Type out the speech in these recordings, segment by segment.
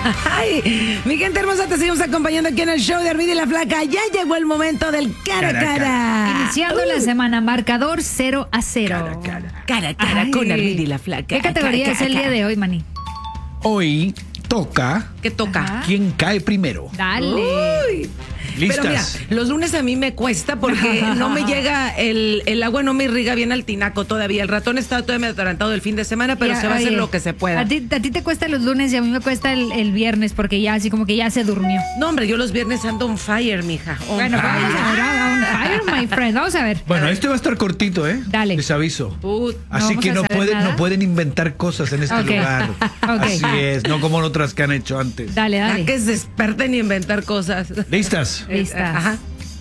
Ay, mi gente hermosa, te seguimos acompañando aquí en el show de Armida y la Flaca. Ya llegó el momento del cara a cara. Iniciando la semana, marcador 0-0. Cara a cara con Armida y la Flaca. ¿Qué categoría es el día de hoy, Manny? Hoy toca. ¿Qué toca? Ajá. ¿Quién cae primero? Dale. Uy. ¿Listas? Pero mira, los lunes a mí me cuesta porque no me llega el agua, no me irriga bien al tinaco todavía. El ratón está todavía medio atarantado del fin de semana, pero Ya, se va a hacer oye, lo que se pueda. A ti te cuesta los lunes y a mí me cuesta el viernes porque ya así como que ya se durmió. No, hombre, yo los viernes ando on fire, mija. On Bueno, fire. vamos a ver, on fire, my friend. Vamos a ver. Bueno, este va a estar cortito, ¿eh? Dale. Les aviso. Put- Así vamos que a no saber pueden, nada. no pueden inventar cosas en este Ok. lugar. Ok. Así es, no como otras que han hecho antes. Dale, Ya dale. que es experta en inventar cosas. ¿Listas? Listas. Ajá.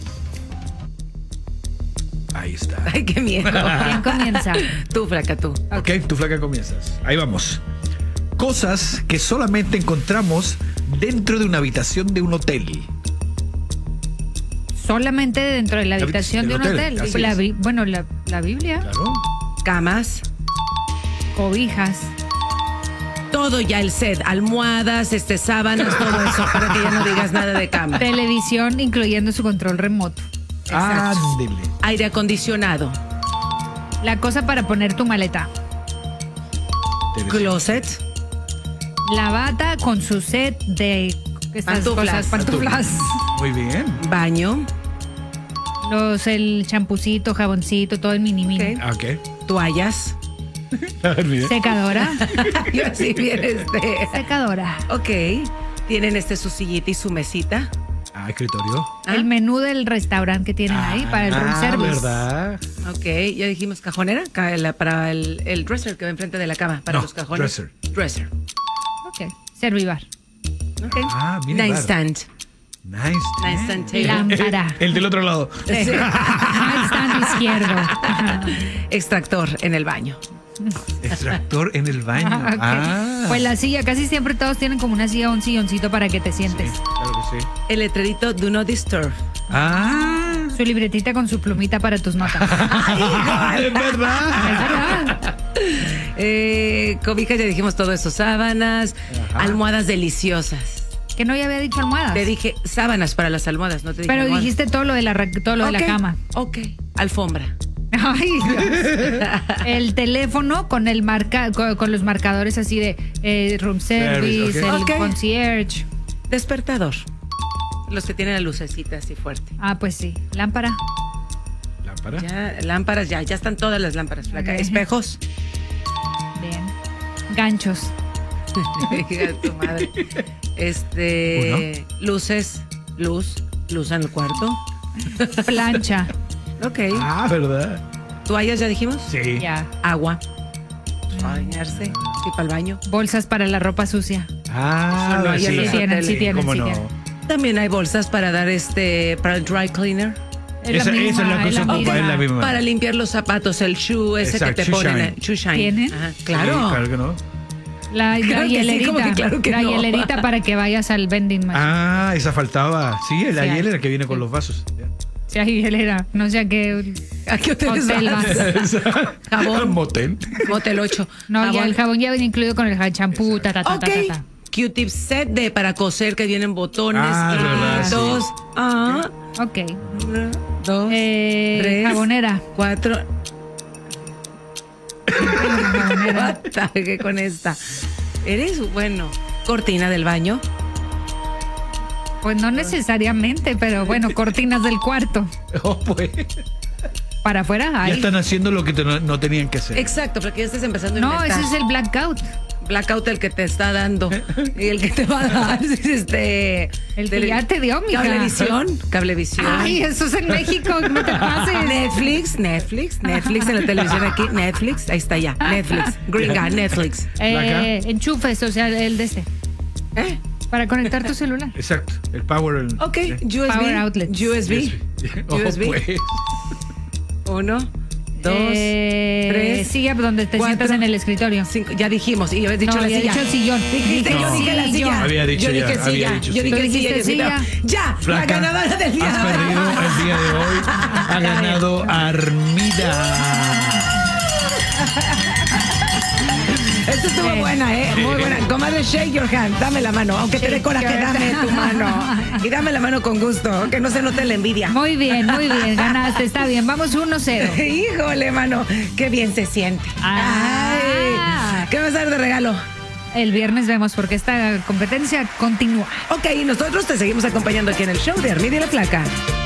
Ahí está. Ay, qué miedo. ¿Quién comienza? Tú, Flaca, tú. Ok, tu Flaca comienzas. Ahí vamos. Cosas que solamente encontramos dentro de una habitación de un hotel. Solamente dentro de la habitación de un hotel. así La es. bueno, la Biblia, Claro. Camas. cobijas, Todo ya el set. Almohadas, sábanas, todo eso. Para que ya no digas nada de cama. televisión, incluyendo su control remoto. Ándele. Aire acondicionado. La cosa para poner tu maleta. Closet. La bata con su set de estas Pantuflas. cosas, pantuflas. Muy bien. Baño. El champucito, jaboncito, todo el mini mini. Ok. Ok. Toallas. Olvidé. Secadora. Yo así bien, Secadora. Ok. Tienen su sillita y su mesita. Ah, escritorio. ¿Ah? El menú del restaurante que tienen ahí para el room service. ¿Verdad? Ok, ya dijimos cajonera. Para el dresser que va enfrente de la cama. Para No, los cajones. Dresser. Ok. Servibar. Ok. Ah, mira, Nightstand. Nice. Nightstand table. Lámpara. El del otro lado. Nightstand izquierdo. Extractor en el baño. Extractor en el baño. Ok. Ah. Pues la silla, casi siempre todos tienen como una silla o un silloncito para que te sientes. Claro que sí. El letrerito Do Not Disturb. Ah. Su libretita con su plumita para tus notas. Es verdad. Es verdad. Cobijas, ya dijimos todo eso. Sábanas. Ajá. Almohadas deliciosas. Que no ya había dicho almohadas. Te dije sábanas para las almohadas, no te dije Pero almohadas. dijiste todo lo de la Ok, cama. Ok. Alfombra. Ay, Dios. El teléfono con con los marcadores así de room service, Service, ok. el Ok. concierge. Despertador. Los que tienen la lucecita así fuerte. Ah, pues sí. Lámpara. Lámpara. Ya, lámparas, ya están todas las lámparas, Flaca. Ok. Espejos. Bien. Ganchos. Hija de tu madre. Luces, luz en el cuarto. Plancha. Ok. Ah, ¿verdad? Toallas, ya dijimos. Sí. Ya. Agua. Para bañarse. Sí, para el baño. Bolsas para la ropa sucia. Ah, Eso no hay en sí. los Sí tienen, sí hoteles. tienen, ¿Cómo sí no? tienen. También hay bolsas para dar para el dry cleaner. Esa es la que se ocupa, es la misma. Para limpiar los zapatos, el shoe ese Exacto, que te shoe ponen. shine. Shoe shine. ¿Tienen? Ajá, Sí, claro. claro que no. La Claro que sí, hielerita. como que claro que la no. hielerita para que vayas al vending machine. Ah, esa faltaba. Sí, la Sí, hay. hielera que viene con los vasos. Sí, hay hielera. No sé a qué ¿A qué hoteles hotel vas? vas. Jabón. Motel. Motel 8. No, ya el jabón ya viene incluido con el champú, ta, ta, ta, Ok. ta, ta, ta. Q-tip set para coser que vienen botones. Ah, verdad, sí. Dos. Ok. Dos. Tres. Jabonera. Cuatro. Jabonera. Ataque con esta. Eres bueno. Cortina del baño. Pues no necesariamente, pero bueno, cortinas del cuarto. Oh, pues. Para afuera Ya hay. están haciendo lo que no tenían que hacer. Exacto, porque ya estás empezando a No, inventar. ese es el blackout. Blackout el que te está dando. Y el que te va a dar es El que ya te dio, mija. Cablevisión. Ay, eso es en México, no te pases. Netflix en la televisión aquí, Netflix, ahí está ya, Netflix, Gringa, Netflix. Enchufes, o sea, el de este. ¿Eh? Para conectar tu celular. Exacto. El power. Ok, Sí. USB, Power outlet. USB, Oh, USB. pues. 1, 2, 3, Silla donde te 4, sientas en el escritorio. 5, ya dijimos, y habías dicho No, la había silla. dicho sillón. Dijiste, yo No. dije la silla. Había dicho yo ya, dije había silla, dicho yo dije silla. silla, Tú dijiste pero silla. ya, Flaca, la ganadora del día. Has perdido el día de hoy. Ha ganado Armida. Esta estuvo buena, ¿eh? Muy buena. Comadre, shake your hand. Dame la mano. Aunque te dé coraje, dame tu mano. Y dame la mano con gusto, que no se note la envidia. Muy bien, ganaste, está bien. Vamos 1-0. Híjole, mano, qué bien se siente. Ay, ¿qué vas a dar de regalo? El viernes vemos porque esta competencia continúa. Ok, nosotros te seguimos acompañando aquí en el show de Armida y la Flaca.